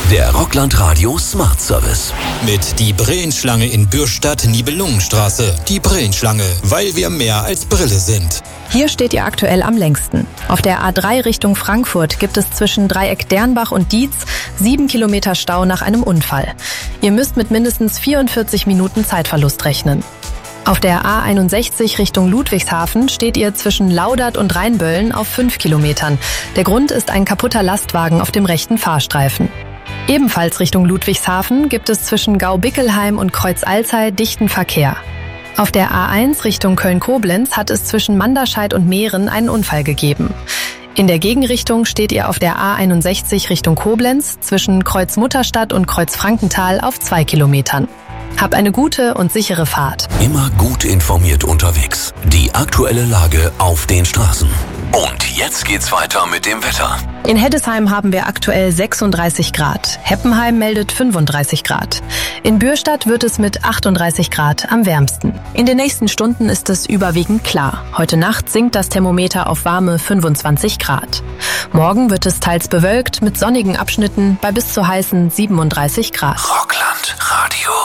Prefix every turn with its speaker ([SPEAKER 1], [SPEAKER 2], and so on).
[SPEAKER 1] Der Rockland Radio Smart Service.
[SPEAKER 2] Mit die Brillenschlange in Bürstadt-Nibelungenstraße. Die Brillenschlange, weil wir mehr als Brille sind.
[SPEAKER 3] Hier steht ihr aktuell am längsten. Auf der A3 Richtung Frankfurt gibt es zwischen Dreieck Dernbach und Dietz 7 Kilometer Stau nach einem Unfall. Ihr müsst mit mindestens 44 Minuten Zeitverlust rechnen. Auf der A61 Richtung Ludwigshafen steht ihr zwischen Laudert und Rheinböllen auf 5 Kilometern. Der Grund ist ein kaputter Lastwagen auf dem rechten Fahrstreifen. Ebenfalls Richtung Ludwigshafen gibt es zwischen Gau-Bickelheim und Kreuz-Alzey dichten Verkehr. Auf der A1 Richtung Köln-Koblenz hat es zwischen Manderscheid und Mehren einen Unfall gegeben. In der Gegenrichtung steht ihr auf der A61 Richtung Koblenz zwischen Kreuz-Mutterstadt und Kreuz-Frankenthal auf 2 Kilometern. Hab eine gute und sichere Fahrt.
[SPEAKER 1] Immer gut informiert unterwegs. Die aktuelle Lage auf den Straßen. Und jetzt geht's weiter mit dem Wetter.
[SPEAKER 3] In Heddesheim haben wir aktuell 36 Grad. Heppenheim meldet 35 Grad. In Bürstadt wird es mit 38 Grad am wärmsten. In den nächsten Stunden ist es überwiegend klar. Heute Nacht sinkt das Thermometer auf warme 25 Grad. Morgen wird es teils bewölkt mit sonnigen Abschnitten bei bis zu heißen 37 Grad.
[SPEAKER 1] Rockland Radio.